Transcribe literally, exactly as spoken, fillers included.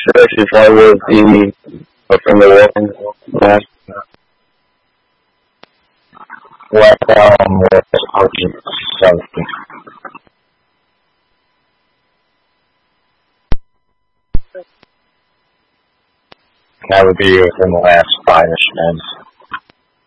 search if I was the from the walking last What um was out something? That would be within the last five-ish months.